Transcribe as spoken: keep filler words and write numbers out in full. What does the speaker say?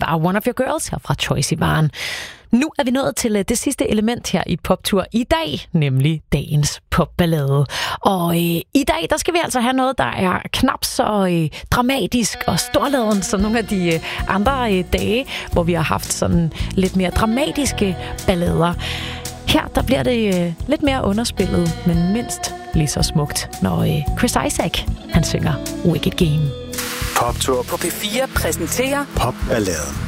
var One of Your Girls her fra Troye Sivan. Nu er vi nået til det sidste element her i Poptur i dag, nemlig dagens popballade. Og øh, i dag, der skal vi altså have noget, der er knap så øh, dramatisk og storladen som nogle af de øh, andre øh, dage, hvor vi har haft sådan lidt mere dramatiske ballader. Her, der bliver det øh, lidt mere underspillet, men mindst lige så smukt, når øh, Chris Isaak, han synger Wicked Game. Poptur på P fire præsenterer Popballaden.